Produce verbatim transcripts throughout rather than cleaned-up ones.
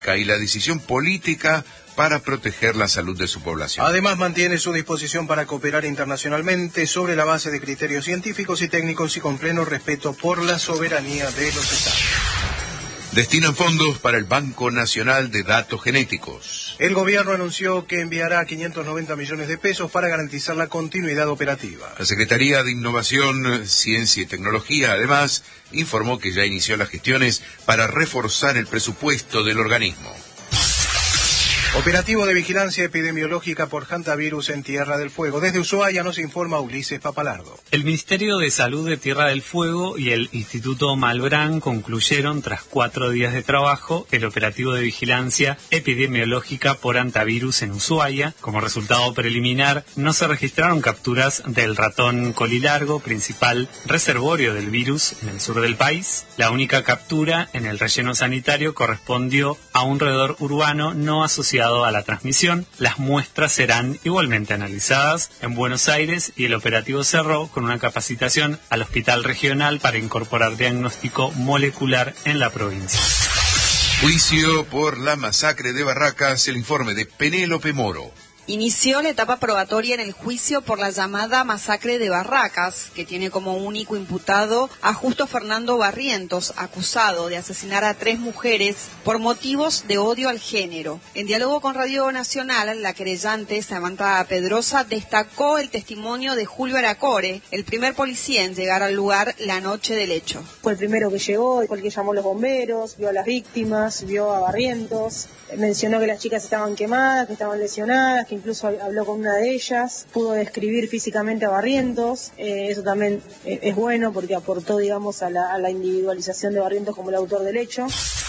y la decisión política para proteger la salud de su población. Además, mantiene su disposición para cooperar internacionalmente sobre la base de criterios científicos y técnicos y con pleno respeto por la soberanía de los Estados. Destinan fondos para el Banco Nacional de Datos Genéticos. El gobierno anunció que enviará quinientos noventa millones de pesos para garantizar la continuidad operativa. La Secretaría de Innovación, Ciencia y Tecnología, además, informó que ya inició las gestiones para reforzar el presupuesto del organismo. Operativo de vigilancia epidemiológica por hantavirus en Tierra del Fuego. Desde Ushuaia nos informa Ulises Papalardo. El Ministerio de Salud de Tierra del Fuego y el Instituto Malbrán concluyeron, tras cuatro días de trabajo, el operativo de vigilancia epidemiológica por hantavirus en Ushuaia. Como resultado preliminar, no se registraron capturas del ratón colilargo, principal reservorio del virus en el sur del país. La única captura en el relleno sanitario correspondió a un roedor urbano no asociado a la transmisión. Las muestras serán igualmente analizadas en Buenos Aires y el operativo cerró con una capacitación al Hospital Regional para incorporar diagnóstico molecular en la provincia. Juicio por la masacre de Barracas, el informe de Penélope Moro. Inició la etapa probatoria en el juicio por la llamada masacre de Barracas, que tiene como único imputado a Justo Fernando Barrientos, acusado de asesinar a tres mujeres por motivos de odio al género. En diálogo con Radio Nacional, la querellante Samantha Pedrosa destacó el testimonio de Julio Aracore, el primer policía en llegar al lugar la noche del hecho. Fue el primero que llegó, fue el que llamó a los bomberos, vio a las víctimas, vio a Barrientos, mencionó que las chicas estaban quemadas, que estaban lesionadas, que incluso habló con una de ellas, pudo describir físicamente a Barrientos, eh, eso también eh, es bueno porque aportó, digamos, a la, a la individualización de Barrientos como el autor del hecho.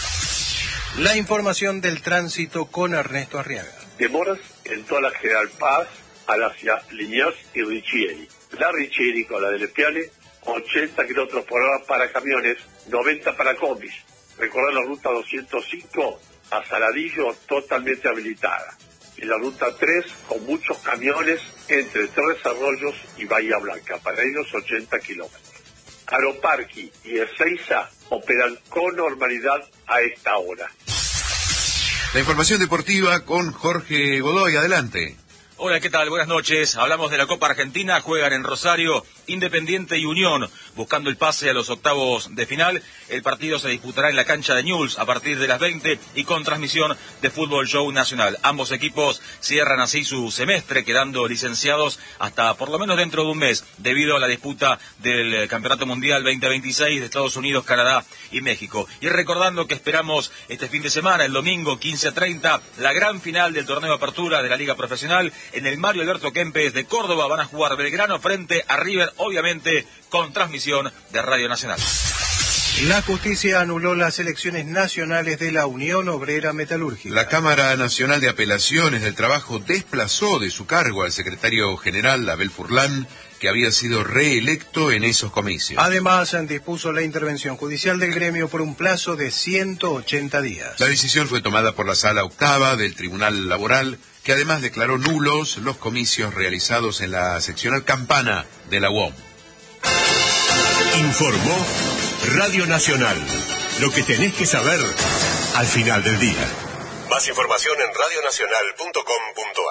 La información del tránsito con Ernesto Arriaga. Demoras en toda la General Paz, hacia Liniers y Riccieri. La Riccieri con la del Espiale, ochenta kilómetros por hora para camiones, noventa para combis. Recorrer la ruta doscientos cinco a Saladillo totalmente habilitada. En la ruta tres, con muchos camiones entre Tres Arroyos y Bahía Blanca, para ellos ochenta kilómetros. Aeroparque y Ezeiza operan con normalidad a esta hora. La información deportiva con Jorge Godoy, adelante. Hola, ¿qué tal? Buenas noches. Hablamos de la Copa Argentina. Juegan en Rosario Independiente y Unión, buscando el pase a los octavos de final. El partido se disputará en la cancha de Newell's a partir de las veinte y con transmisión de Fútbol Show Nacional. Ambos equipos cierran así su semestre, quedando licenciados hasta por lo menos dentro de un mes, debido a la disputa del Campeonato Mundial veinte veintiséis de Estados Unidos, Canadá y México. Y recordando que esperamos este fin de semana, el domingo quince a treinta, la gran final del torneo de apertura de la Liga Profesional en el Mario Alberto Kempes de Córdoba. Van a jugar Belgrano frente a River, obviamente con transmisión de Radio Nacional. La justicia anuló las elecciones nacionales de la Unión Obrera Metalúrgica. La Cámara Nacional de Apelaciones del Trabajo desplazó de su cargo al secretario general Abel Furlan, que había sido reelecto en esos comicios. Además, dispuso la intervención judicial del gremio por un plazo de ciento ochenta días. La decisión fue tomada por la Sala Octava del Tribunal Laboral, que además declaró nulos los comicios realizados en la seccional Campana de la U O M. Informó Radio Nacional. Lo que tenés que saber al final del día. Más información en radio nacional punto com punto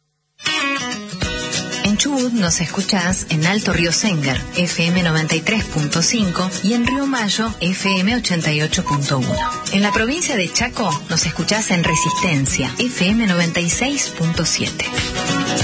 ar. En Chubut nos escuchás en Alto Río Sengar, F M noventa y tres punto cinco, y en Río Mayo, F M ochenta y ocho punto uno. En la provincia de Chaco nos escuchás en Resistencia, F M noventa y seis punto siete.